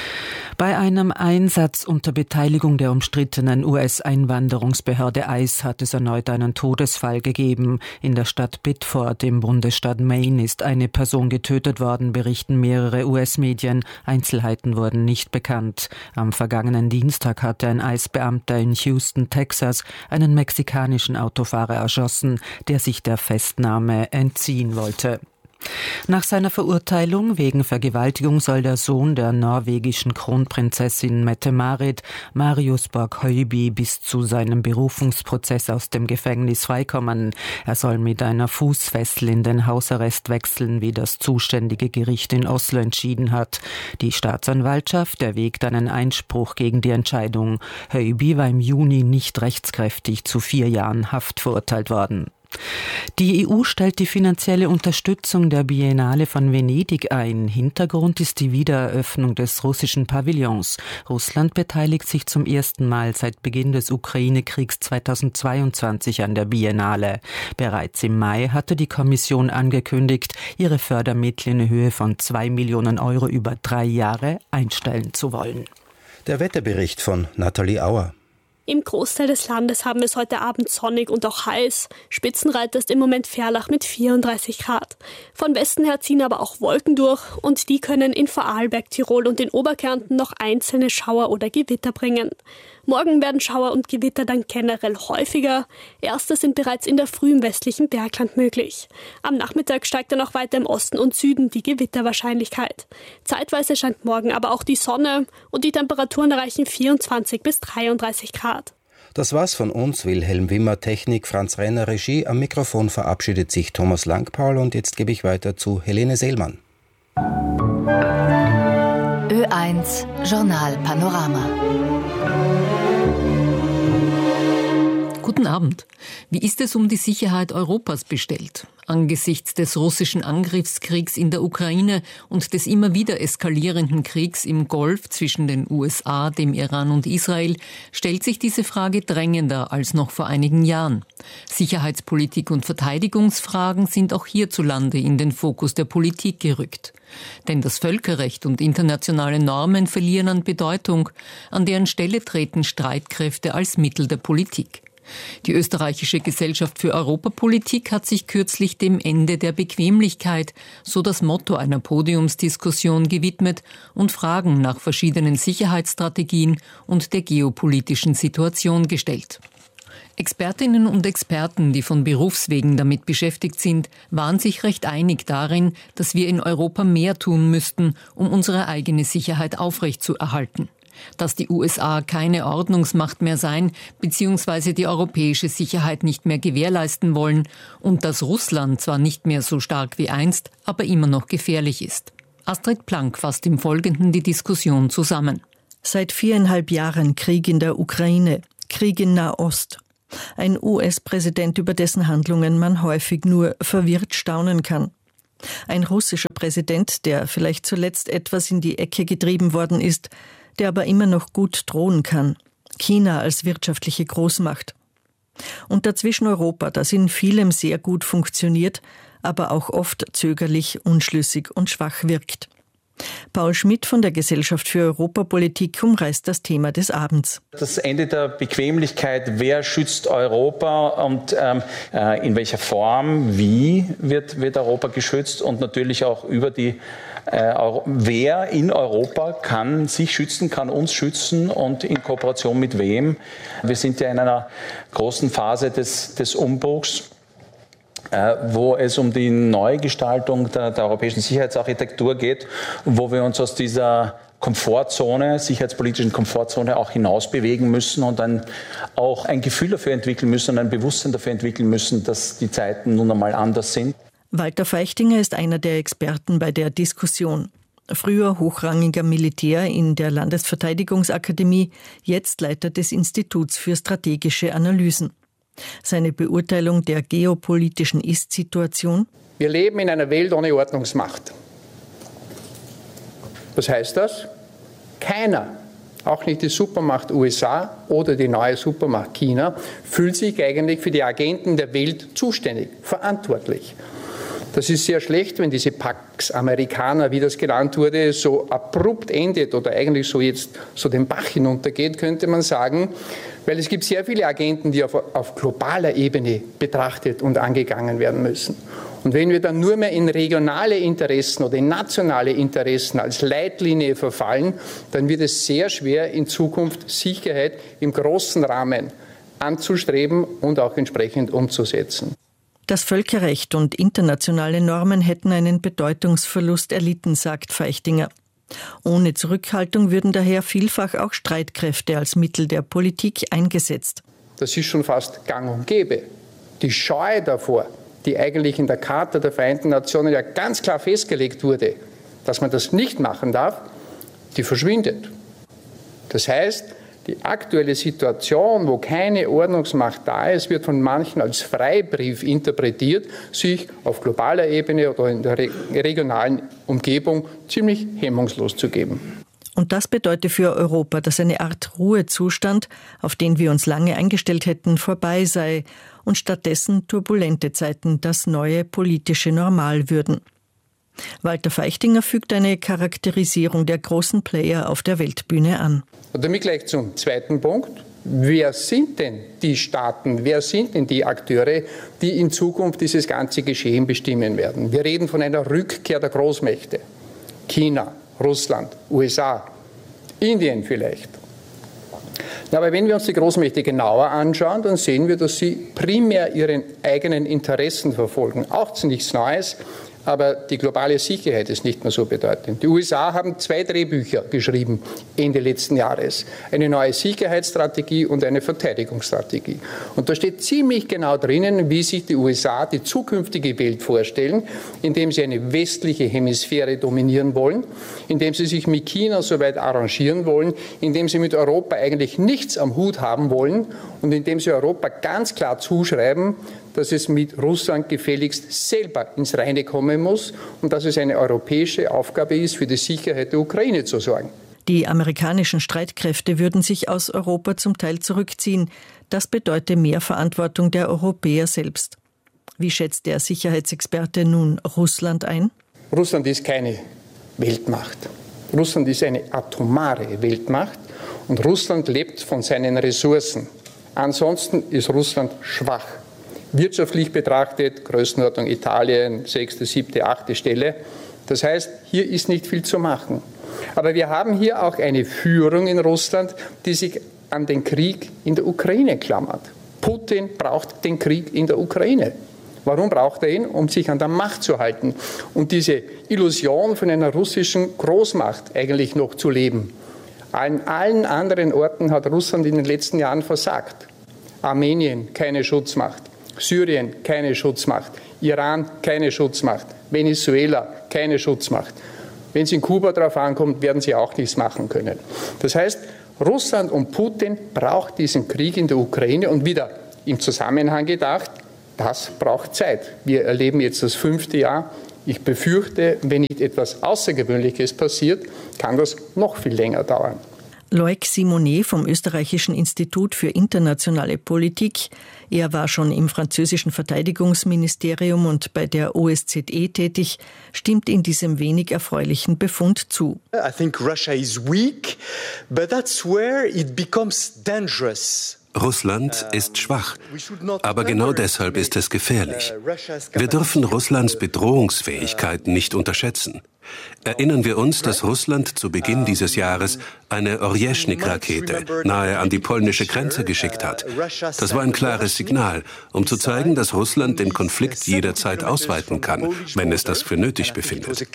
Bei einem Einsatz unter Beteiligung der umstrittenen U S-Einwanderungsbehörde ICE hat es erneut einen Todesfall gegeben. In der Stadt Biddeford im Bundesstaat Maine ist eine Person getötet worden, berichten mehrere U S-Medien. Einzelheiten wurden nicht bekannt. Am vergangenen Dienstag hatte ein ICE-Beamter in Houston, Texas, einen mexikanischen Autofahrer erschossen, der sich der Festnahme entziehen wollte. Nach seiner Verurteilung wegen Vergewaltigung soll der Sohn der norwegischen Kronprinzessin Mette-Marit, Marius Borg-Høiby, bis zu seinem Berufungsprozess aus dem Gefängnis freikommen. Er soll mit einer Fußfessel in den Hausarrest wechseln, wie das zuständige Gericht in Oslo entschieden hat. Die Staatsanwaltschaft erwägt einen Einspruch gegen die Entscheidung. Høiby war im Juni nicht rechtskräftig zu vier Jahren Haft verurteilt worden. Die E U stellt die finanzielle Unterstützung der Biennale von Venedig ein. Hintergrund ist die Wiedereröffnung des russischen Pavillons. Russland beteiligt sich zum ersten Mal seit Beginn des Ukraine-Kriegs zweitausendzweiundzwanzig an der Biennale. Bereits im Mai hatte die Kommission angekündigt, ihre Fördermittel in Höhe von zwei Millionen Euro über drei Jahre einstellen zu wollen. Der Wetterbericht von Nathalie Auer. Im Großteil des Landes haben wir es heute Abend sonnig und auch heiß. Spitzenreiter ist im Moment Ferlach mit vierunddreißig Grad. Von Westen her ziehen aber auch Wolken durch und die können in Vorarlberg, Tirol und in Oberkärnten noch einzelne Schauer oder Gewitter bringen. Morgen werden Schauer und Gewitter dann generell häufiger. Erste sind bereits in der Früh im westlichen Bergland möglich. Am Nachmittag steigt dann auch weiter im Osten und Süden die Gewitterwahrscheinlichkeit. Zeitweise scheint morgen aber auch die Sonne und die Temperaturen erreichen vierundzwanzig bis dreiunddreißig Grad. Das war's von uns. Wilhelm Wimmer, Technik, Franz Renner, Regie. Am Mikrofon verabschiedet sich Thomas Langpaul und jetzt gebe ich weiter zu Helene Seelmann. Ö eins Journal Panorama. Guten Abend. Wie ist es um die Sicherheit Europas bestellt? Angesichts des russischen Angriffskriegs in der Ukraine und des immer wieder eskalierenden Kriegs im Golf zwischen den U S A, dem Iran und Israel stellt sich diese Frage drängender als noch vor einigen Jahren. Sicherheitspolitik und Verteidigungsfragen sind auch hierzulande in den Fokus der Politik gerückt. Denn das Völkerrecht und internationale Normen verlieren an Bedeutung, an deren Stelle treten Streitkräfte als Mittel der Politik. Die österreichische Gesellschaft für Europapolitik hat sich kürzlich dem Ende der Bequemlichkeit, so das Motto einer Podiumsdiskussion, gewidmet und Fragen nach verschiedenen Sicherheitsstrategien und der geopolitischen Situation gestellt. Expertinnen und Experten, die von Berufswegen damit beschäftigt sind, waren sich recht einig darin, dass wir in Europa mehr tun müssten, um unsere eigene Sicherheit aufrechtzuerhalten. Dass die U S A keine Ordnungsmacht mehr sein bzw. die europäische Sicherheit nicht mehr gewährleisten wollen und dass Russland zwar nicht mehr so stark wie einst, aber immer noch gefährlich ist. Astrid Planck fasst im Folgenden die Diskussion zusammen. Seit viereinhalb Jahren Krieg in der Ukraine, Krieg in Nahost. Ein U S-Präsident, über dessen Handlungen man häufig nur verwirrt staunen kann. Ein russischer Präsident, der vielleicht zuletzt etwas in die Ecke getrieben worden ist, der aber immer noch gut drohen kann. China als wirtschaftliche Großmacht. Und dazwischen Europa, das in vielem sehr gut funktioniert, aber auch oft zögerlich, unschlüssig und schwach wirkt. Paul Schmidt von der Gesellschaft für Europapolitik umreißt das Thema des Abends. Das Ende der Bequemlichkeit, wer schützt Europa und ähm, äh, in welcher Form, wie wird, wird Europa geschützt und natürlich auch über die, äh, Euro- wer in Europa kann sich schützen, kann uns schützen und in Kooperation mit wem. Wir sind ja in einer großen Phase des, des Umbruchs, wo es um die Neugestaltung der, der europäischen Sicherheitsarchitektur geht, wo wir uns aus dieser Komfortzone, sicherheitspolitischen Komfortzone auch hinaus bewegen müssen und dann auch ein Gefühl dafür entwickeln müssen und ein Bewusstsein dafür entwickeln müssen, dass die Zeiten nun einmal anders sind. Walter Feichtinger ist einer der Experten bei der Diskussion. Früher hochrangiger Militär in der Landesverteidigungsakademie, jetzt Leiter des Instituts für strategische Analysen. Seine Beurteilung der geopolitischen Ist-Situation? Wir leben in einer Welt ohne Ordnungsmacht. Was heißt das? Keiner, auch nicht die Supermacht U S A oder die neue Supermacht China, fühlt sich eigentlich für die Agenten der Welt zuständig, verantwortlich. Das ist sehr schlecht, wenn diese Pax Americana, wie das genannt wurde, so abrupt endet oder eigentlich so jetzt so den Bach hinuntergeht, könnte man sagen, weil es gibt sehr viele Agenten, die auf, auf globaler Ebene betrachtet und angegangen werden müssen. Und wenn wir dann nur mehr in regionale Interessen oder in nationale Interessen als Leitlinie verfallen, dann wird es sehr schwer, in Zukunft Sicherheit im großen Rahmen anzustreben und auch entsprechend umzusetzen. Das Völkerrecht und internationale Normen hätten einen Bedeutungsverlust erlitten, sagt Feichtinger. Ohne Zurückhaltung würden daher vielfach auch Streitkräfte als Mittel der Politik eingesetzt. Das ist schon fast gang und gäbe. Die Scheu davor, die eigentlich in der Charta der Vereinten Nationen ja ganz klar festgelegt wurde, dass man das nicht machen darf, die verschwindet. Das heißt, die aktuelle Situation, wo keine Ordnungsmacht da ist, wird von manchen als Freibrief interpretiert, sich auf globaler Ebene oder in der regionalen Umgebung ziemlich hemmungslos zu geben. Und das bedeutet für Europa, dass eine Art Ruhezustand, auf den wir uns lange eingestellt hätten, vorbei sei und stattdessen turbulente Zeiten das neue politische Normal würden. Walter Feichtinger fügt eine Charakterisierung der großen Player auf der Weltbühne an. Und damit gleich zum zweiten Punkt. Wer sind denn die Staaten, wer sind denn die Akteure, die in Zukunft dieses ganze Geschehen bestimmen werden? Wir reden von einer Rückkehr der Großmächte. China, Russland, U S A, Indien vielleicht. Aber wenn wir uns die Großmächte genauer anschauen, dann sehen wir, dass sie primär ihren eigenen Interessen verfolgen. Auch nichts Neues. Aber die globale Sicherheit ist nicht mehr so bedeutend. Die U S A haben zwei Drehbücher geschrieben Ende letzten Jahres. Eine neue Sicherheitsstrategie und eine Verteidigungsstrategie. Und da steht ziemlich genau drinnen, wie sich die U S A die zukünftige Welt vorstellen, indem sie eine westliche Hemisphäre dominieren wollen, indem sie sich mit China so weit arrangieren wollen, indem sie mit Europa eigentlich nichts am Hut haben wollen und indem sie Europa ganz klar zuschreiben, dass es mit Russland gefälligst selber ins Reine kommen muss und dass es eine europäische Aufgabe ist, für die Sicherheit der Ukraine zu sorgen. Die amerikanischen Streitkräfte würden sich aus Europa zum Teil zurückziehen. Das bedeutet mehr Verantwortung der Europäer selbst. Wie schätzt der Sicherheitsexperte nun Russland ein? Russland ist keine Weltmacht. Russland ist eine atomare Weltmacht und Russland lebt von seinen Ressourcen. Ansonsten ist Russland schwach. Wirtschaftlich betrachtet, Größenordnung Italien, sechste, siebte, achte Stelle. Das heißt, hier ist nicht viel zu machen. Aber wir haben hier auch eine Führung in Russland, die sich an den Krieg in der Ukraine klammert. Putin braucht den Krieg in der Ukraine. Warum braucht er ihn? Um sich an der Macht zu halten und diese Illusion von einer russischen Großmacht eigentlich noch zu leben. An allen anderen Orten hat Russland in den letzten Jahren versagt. Armenien, keine Schutzmacht. Syrien, keine Schutzmacht. Iran, keine Schutzmacht. Venezuela, keine Schutzmacht. Wenn es in Kuba darauf ankommt, werden sie auch nichts machen können. Das heißt, Russland und Putin braucht diesen Krieg in der Ukraine und wieder im Zusammenhang gedacht, das braucht Zeit. Wir erleben jetzt das fünfte Jahr. Ich befürchte, wenn nicht etwas Außergewöhnliches passiert, kann das noch viel länger dauern. Loic Simonet vom Österreichischen Institut für internationale Politik. Er war schon im französischen Verteidigungsministerium und bei der O S Z E tätig, stimmt in diesem wenig erfreulichen Befund zu. I think Russia is weak, but that's where it becomes dangerous. Russland ist schwach, aber genau deshalb ist es gefährlich. Wir dürfen Russlands Bedrohungsfähigkeit nicht unterschätzen. Erinnern wir uns, dass Russland zu Beginn dieses Jahres eine Orjeschnik-Rakete nahe an die polnische Grenze geschickt hat. Das war ein klares Signal, um zu zeigen, dass Russland den Konflikt jederzeit ausweiten kann, wenn es das für nötig befindet.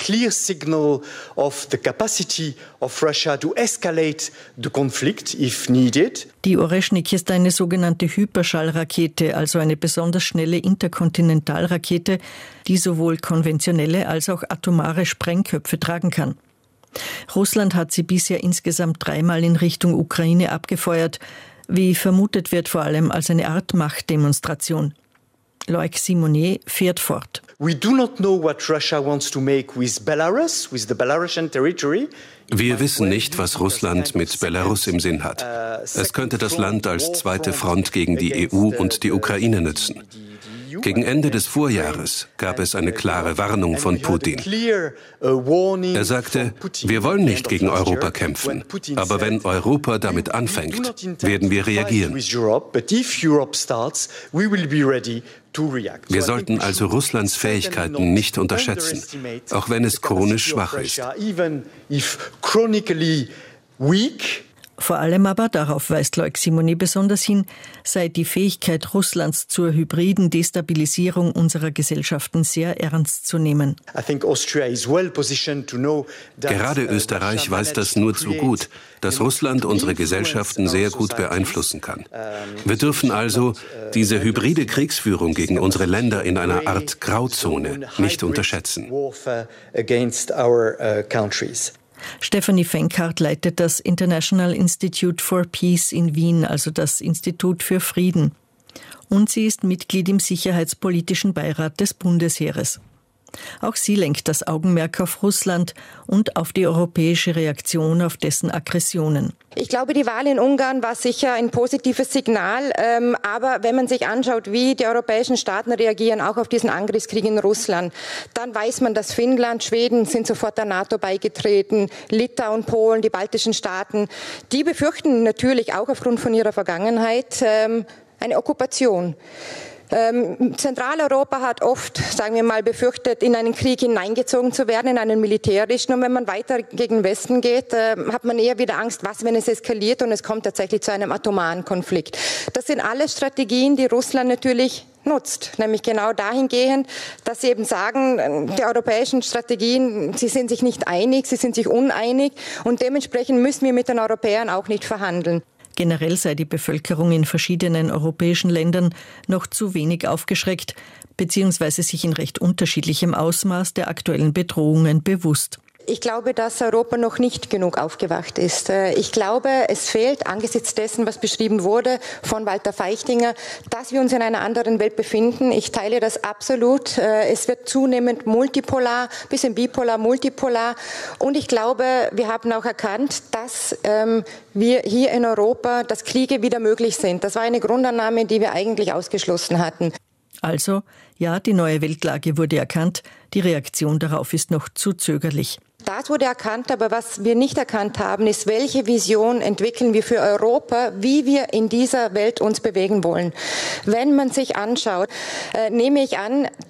Die Orjeschnik ist eine sogenannte Hyperschallrakete, also eine besonders schnelle Interkontinentalrakete, die sowohl konventionelle als auch atomare Sprengköpfe tragen kann. Russland hat sie bisher insgesamt dreimal in Richtung Ukraine abgefeuert, wie vermutet wird, vor allem als eine Art Machtdemonstration. Loic Simonet fährt fort. We do not know what Russia wants to make with Belarus, with the Belarusian territory. Wir wissen nicht, was Russland mit Belarus im Sinn hat. Es könnte das Land als zweite Front gegen die E U und die Ukraine nützen. Gegen Ende des Vorjahres gab es eine klare Warnung von Putin. Er sagte, wir wollen nicht gegen Europa kämpfen, aber wenn Europa damit anfängt, werden wir reagieren. Wir sollten also Russlands Fähigkeiten nicht unterschätzen, auch wenn es chronisch schwach ist. Vor allem aber, darauf weist Loic Simonet besonders hin, sei die Fähigkeit Russlands zur hybriden Destabilisierung unserer Gesellschaften sehr ernst zu nehmen. Gerade Österreich weiß das nur zu gut, dass Russland unsere Gesellschaften sehr gut beeinflussen kann. Wir dürfen also diese hybride Kriegsführung gegen unsere Länder in einer Art Grauzone nicht unterschätzen. Stephanie Fenkart leitet das International Institute for Peace in Wien, also das Institut für Frieden. Und sie ist Mitglied im Sicherheitspolitischen Beirat des Bundesheeres. Auch sie lenkt das Augenmerk auf Russland und auf die europäische Reaktion auf dessen Aggressionen. Ich glaube, die Wahl in Ungarn war sicher ein positives Signal. Ähm, aber wenn man sich anschaut, wie die europäischen Staaten reagieren, auch auf diesen Angriffskrieg in Russland, dann weiß man, dass Finnland, Schweden sind sofort der NATO beigetreten, Litauen, Polen, die baltischen Staaten, die befürchten natürlich auch aufgrund von ihrer Vergangenheit ähm, eine Okkupation. Ähm, Zentraleuropa hat oft, sagen wir mal, befürchtet, in einen Krieg hineingezogen zu werden, in einen militärischen. Und wenn man weiter gegen den Westen geht, äh, hat man eher wieder Angst, was, wenn es eskaliert und es kommt tatsächlich zu einem atomaren Konflikt. Das sind alles Strategien, die Russland natürlich nutzt, nämlich genau dahingehend, dass sie eben sagen, die europäischen Strategien, sie sind sich nicht einig, sie sind sich uneinig und dementsprechend müssen wir mit den Europäern auch nicht verhandeln. Generell sei die Bevölkerung in verschiedenen europäischen Ländern noch zu wenig aufgeschreckt, beziehungsweise sich in recht unterschiedlichem Ausmaß der aktuellen Bedrohungen bewusst. Ich glaube, dass Europa noch nicht genug aufgewacht ist. Ich glaube, es fehlt angesichts dessen, was beschrieben wurde von Walter Feichtinger, dass wir uns in einer anderen Welt befinden. Ich teile das absolut. Es wird zunehmend multipolar, bisschen bipolar, multipolar. Und ich glaube, wir haben auch erkannt, dass ähm, wir hier in Europa, dass Kriege wieder möglich sind. Das war eine Grundannahme, die wir eigentlich ausgeschlossen hatten. Also, ja, die neue Weltlage wurde erkannt. Die Reaktion darauf ist noch zu zögerlich. Das wurde erkannt, aber was wir nicht erkannt haben, ist, welche Vision entwickeln wir für Europa, wie wir in dieser Welt uns bewegen wollen. Wenn man sich anschaut, äh, nehme ich an,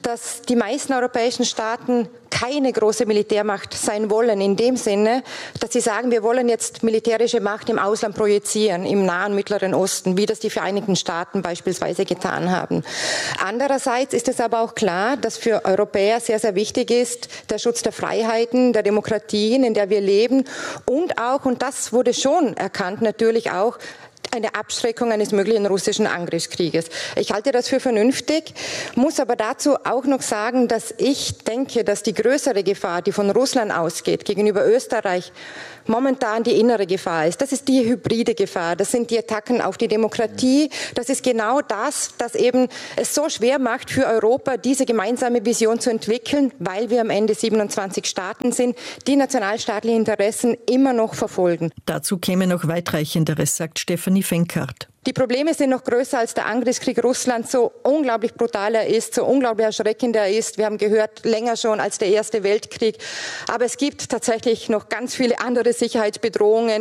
dass die meisten europäischen Staaten keine große Militärmacht sein wollen, in dem Sinne, dass sie sagen, wir wollen jetzt militärische Macht im Ausland projizieren, im Nahen Mittleren Osten, wie das die Vereinigten Staaten beispielsweise getan haben. Andererseits ist es aber auch klar, dass für Europäer sehr, sehr wichtig ist, der Schutz der Freiheiten, der Demokratien, in der wir leben und auch, und das wurde schon erkannt, natürlich auch, eine Abschreckung eines möglichen russischen Angriffskrieges. Ich halte das für vernünftig, muss aber dazu auch noch sagen, dass ich denke, dass die größere Gefahr, die von Russland ausgeht, gegenüber Österreich, momentan die innere Gefahr ist. Das ist die hybride Gefahr. Das sind die Attacken auf die Demokratie. Das ist genau das, das eben es so schwer macht für Europa, diese gemeinsame Vision zu entwickeln, weil wir am Ende siebenundzwanzig Staaten sind, die nationalstaatliche Interessen immer noch verfolgen. Dazu käme noch weitreichenderes, sagt Stefanie Fenkart. Die Probleme sind noch größer, als der Angriffskrieg Russlands so unglaublich brutal er ist, so unglaublich erschreckend er ist. Wir haben gehört, länger schon als der Erste Weltkrieg. Aber es gibt tatsächlich noch ganz viele andere Sicherheitsbedrohungen.